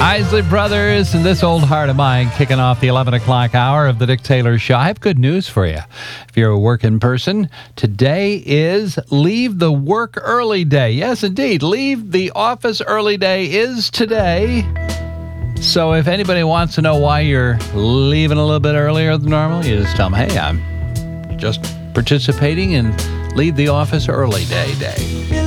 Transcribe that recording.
Isley Brothers and This Old Heart of Mine kicking off the 11 o'clock hour of the Dick Taylor Show. I have good news for you. If you're a working person, today is Leave the Work Early Day. Yes, indeed. Leave the Office Early Day is today. So if anybody wants to know why you're leaving a little bit earlier than normal, you just tell them, hey, I'm just participating in Leave the Office Early Day.